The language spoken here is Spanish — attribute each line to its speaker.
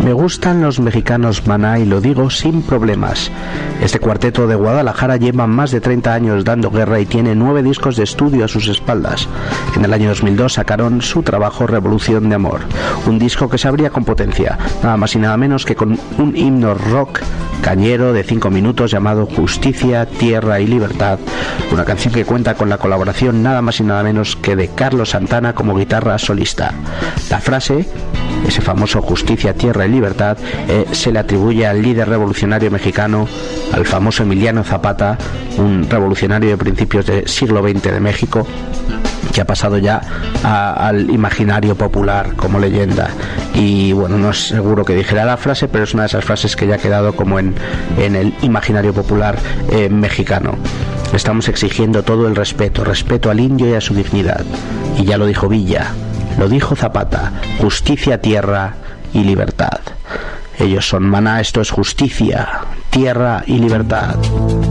Speaker 1: Me gustan los mexicanos, Maná, y lo digo sin problemas. Este cuarteto de Guadalajara lleva más de 30 años dando guerra y tiene 9 discos de estudio a sus espaldas. En el año 2002 sacaron su trabajo Revolución de Amor, un disco que se abría con potencia, nada más y nada menos que con un himno rock cañero de 5 minutos llamado Justicia, Tierra y Libertad, una canción que cuenta con la colaboración nada más y nada menos que de Carlos Santana como guitarra solista. La frase, ese famoso Justicia, Tierra y Libertad, se le atribuye al líder revolucionario mexicano, al famoso Emiliano Zapata, un revolucionario de principios del siglo XX de México, que ha pasado ya al imaginario popular como leyenda. Y bueno, no es seguro que dijera la frase, pero es una de esas frases que ya ha quedado como en el imaginario popular mexicano. Estamos exigiendo todo el respeto al indio y a su dignidad. Y ya lo dijo Villa, lo dijo Zapata: justicia, tierra y libertad. Ellos son Maná, esto es Justicia, Tierra y Libertad.